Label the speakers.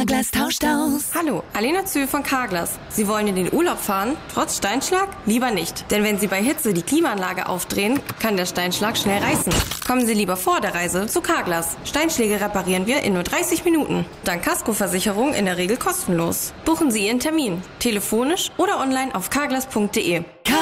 Speaker 1: Carglass tauscht aus.
Speaker 2: Hallo, Alena Zühl von Carglass. Sie wollen in den Urlaub fahren? Trotz Steinschlag? Lieber nicht. Denn wenn Sie bei Hitze die Klimaanlage aufdrehen, kann der Steinschlag schnell reißen. Kommen Sie lieber vor der Reise zu Carglass. Steinschläge reparieren wir in nur 30 Minuten. Dank Kaskoversicherung in der Regel kostenlos. Buchen Sie Ihren Termin. Telefonisch oder online auf carglass.de.